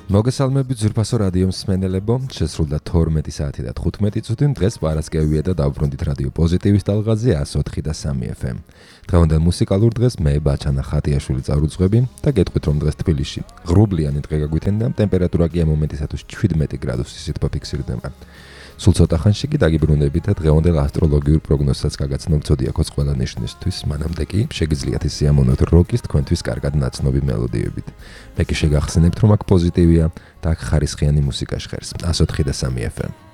მოგესალმებით ძვირფასო რადიო მსმენელებო, შესრულდა 12 საათი და 15 წუთი, დღეს პარასკევია და დავბრუნდით რადიო პოზიტივის ტალღაზე 104 და 3 FM. დღევანდელ მუსიკალურ დღეს მე ბაჩანა ხატიაშვილი წარუძღვები და გეტყვით რომ დღეს თბილისში ღრუბლიანი დღე გაგვithენდა, ტემპერატურა კი ამ მომენტისათვის 17 გრადუსი სითბო ფიქსირდება. სულ ცოტა ხანში კი დაგიბრუნდებით და დღევანდელ ასტროლოგიურ პროგნოზსაც გაგაცნობ ზოდიაქოს ყველა ნიშნისთვის. მანამდე კი შეგიძლიათ სიამოვნოთ როკის თქვენთვის კარგად ნაცნობი მელოდიებით. მე კი შეგახსენებთ რომ აქ პოზიტივია და აქ ხარისხიანი მუსიკა ჟღერს. 104 და 3 FM.